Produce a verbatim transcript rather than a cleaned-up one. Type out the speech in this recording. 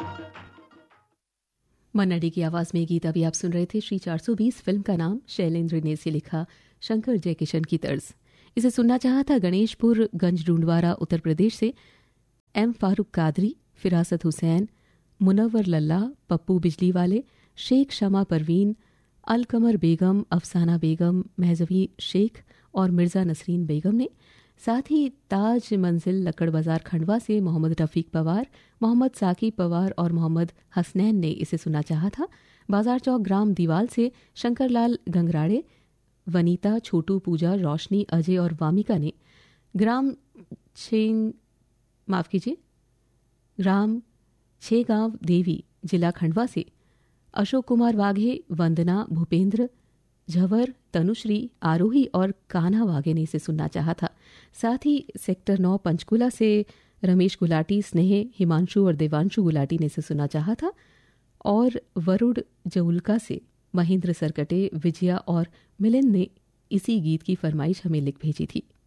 मन्नाडी की आवाज़ में गीत अभी आप सुन रहे थे। श्री चार सौ बीस फिल्म का नाम शैलेंद्र ने से लिखा, शंकर जयकिशन की तर्ज। इसे सुनना चाहा था गणेशपुर गंज डूंडवारा उत्तर प्रदेश से एम फारूक कादरी, फिरासत हुसैन, मुनव्वर लल्ला, पप्पू बिजली वाले, शेख शमा परवीन, अलकमर बेगम, अफसाना बेगम, महजवी शेख और मिर्ज़ा नसरीन बेगम ने। साथ ही ताज मंजिल लक्कड़ बाजार खंडवा से मोहम्मद रफ़ीक पवार, मोहम्मद साकिब पवार और मोहम्मद हसनैन ने इसे सुना चाहा था। बाजार चौक ग्राम दीवाल से शंकरलाल गंगराड़े, वनीता, छोटू, पूजा, रोशनी, अजय और वामिका ने। ग्राम छेंग माफ़ कीजिए ग्राम छेगांव देवी जिला खंडवा से अशोक कुमार वाघे, वंदना, भूपेंद्र झवर, तनुश्री, आरोही और कान्हा वाघे ने इसे सुनना चाहा था। साथ ही सेक्टर नौ पंचकुला से रमेश गुलाटी, स्नेह, हिमांशु और देवांशु गुलाटी ने इसे सुनना चाहा था। और वरुण जउलका से महेंद्र सरकटे, विजया और मिलिंद ने इसी गीत की फरमाइश हमें लिख भेजी थी।